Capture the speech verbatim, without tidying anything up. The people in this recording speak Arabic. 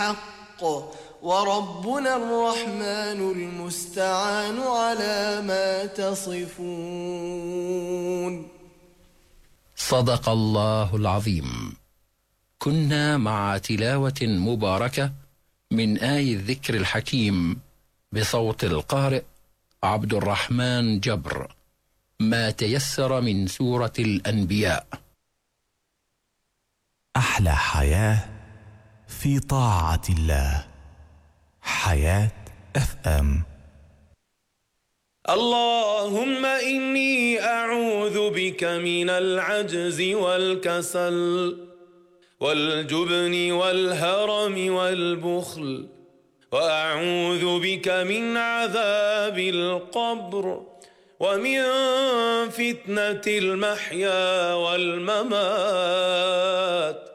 بالحق وربنا الرحمن المستعان على ما تصفون. صدق الله العظيم. كنا مع تلاوة مباركة من آي الذكر الحكيم بصوت القارئ عبد الرحمن جبر، ما تيسر من سورة الأنبياء. أحلى حياة في طاعة الله. حياة اف ام. اللهم إني أعوذ بك من العجز والكسل والجبن والهرم والبخل، وأعوذ بك من عذاب القبر ومن فتنة المحيا والممات،